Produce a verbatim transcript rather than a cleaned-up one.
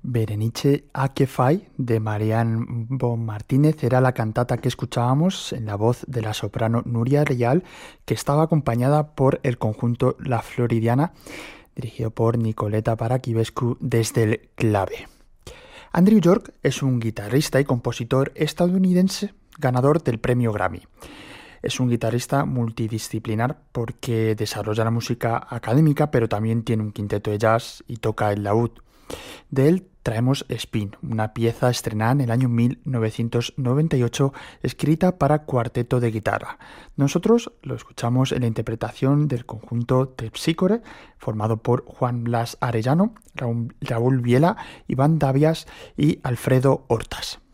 Berenice a que fai de Marianne Bon Martínez era la cantata que escuchábamos en la voz de la soprano Nuria Rial, que estaba acompañada por el conjunto La Floridiana, dirigido por Nicoleta Paraquivescu desde el clave. Andrew York es un guitarrista y compositor estadounidense ganador del premio Grammy. Es un guitarrista multidisciplinar porque desarrolla la música académica, pero también tiene un quinteto de jazz y toca el laúd. De él traemos Spin, una pieza estrenada en el año mil novecientos noventa y ocho, escrita para cuarteto de guitarra. Nosotros lo escuchamos en la interpretación del conjunto Terpsícore, formado por Juan Blas Arellano, Raúl, Raúl Viela, Iván Davias y Alfredo Hortas.